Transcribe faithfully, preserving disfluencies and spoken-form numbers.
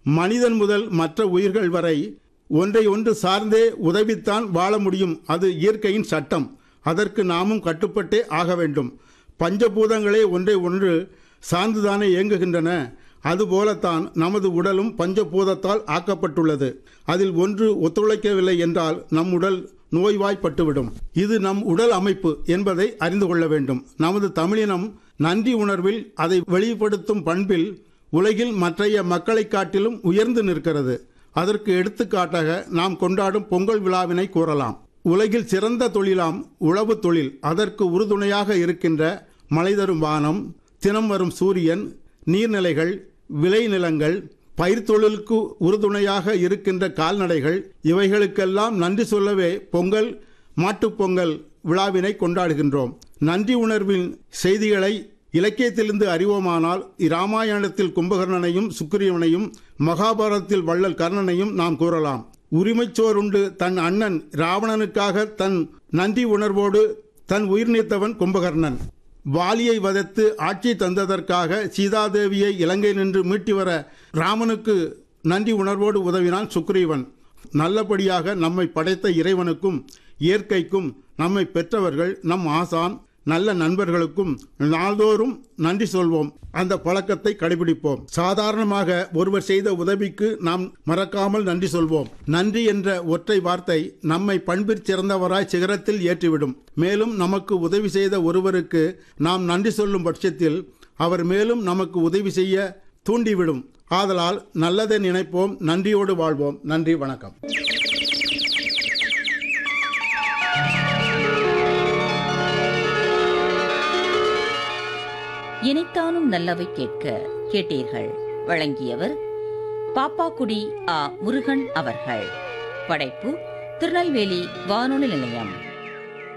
மனிதன் முதல் மற்ற உயிர்கள் வரை ஒன்றை ஒன்று சார்ந்தே உதவித்தான் வாழ முடியும். அது இயற்கையின் சட்டம். அதற்கு நாமும் கட்டுப்பட்டே ஆக வேண்டும். பஞ்சபூதங்களே ஒன்றை ஒன்று சார்ந்துதானே இயங்குகின்றன. அதுபோலத்தான் நமது உடலும் பஞ்சபூதத்தால் ஆக்கப்பட்டுள்ளது. அதில் ஒன்று ஒத்துழைக்கவில்லை என்றால் நம் உடல் நோய்வாய்ப்பட்டுவிடும். இது நம் உடல் அமைப்பு என்பதை அறிந்து கொள்ள வேண்டும். நமது தமிழினம் நன்றி உணர்வில் அதை வெளிப்படுத்தும் பண்பில் உலகில் மற்றைய மக்களை காட்டிலும் உயர்ந்து நிற்கிறது. அதற்கு எடுத்துக்காட்டாக நாம் கொண்டாடும் பொங்கல் விழாவினை கூறலாம். உலகில் சிறந்த தொழிலாம் உழவு தொழில். அதற்கு உறுதுணையாக இருக்கின்ற மழை தரும் வானம், தினம் வரும் சூரியன், நீர்நிலைகள், விளைநிலங்கள், பயிர் தொழிலுக்கு உறுதுணையாக இருக்கின்ற கால்நடைகள், இவைகளுக்கெல்லாம் நன்றி சொல்லவே பொங்கல் மாட்டுப்பொங்கல் விழாவினை கொண்டாடுகின்றோம். நன்றி உணர்வின் செய்திகளை இலக்கியத்திலிருந்து அறிவோமானால் இராமாயணத்தில் கும்பகர்ணனையும் சுக்கிரீவனையும், மகாபாரதத்தில் வள்ளல் கர்ணனையும் நாம் கூறலாம். உரிமைச்சோருண்டு தன் அண்ணன் ராவணனுக்காக தன் நன்றி உணர்வோடு தன் உயிர் நீத்தவன் கும்பகர்ணன். வாலியை வதைத்து ஆட்சி தந்ததற்காக சீதாதேவியை இலங்கை நின்று மீட்டி வர ராமனுக்கு நன்றி உணர்வோடு உதவினான் சுக்கிரீவன். நல்லபடியாக நம்மை படைத்த இறைவனுக்கும் இயற்கைக்கும், நம்மை பெற்றவர்கள், நம் ஆசான், நல்ல நண்பர்களுக்கும் நாள்தோறும் நன்றி சொல்வோம். அந்த பழக்கத்தை கடைபிடிப்போம். சாதாரணமாக ஒருவர் செய்த உதவிக்கு நாம் மறக்காமல் நன்றி சொல்வோம். நன்றி என்ற ஒற்றை வார்த்தை நம்மை பண்பிற் சிறந்தவராய் சிகரத்தில் ஏற்றிவிடும். மேலும் நமக்கு உதவி செய்த ஒருவருக்கு நாம் நன்றி சொல்லும் பட்சத்தில் அவர் மேலும் நமக்கு உதவி செய்ய தூண்டிவிடும். ஆதலால் நல்லதை நினைப்போம், நன்றியோடு வாழ்வோம். நன்றி, வணக்கம். இனித்தானும் நல்லவை கேட்க கேட்டீர்கள். வழங்கியவர் பாப்பாக்குடி ஆ முருகன் அவர்கள். படைப்பு திருநெல்வேலி வானொலி நிலையம்.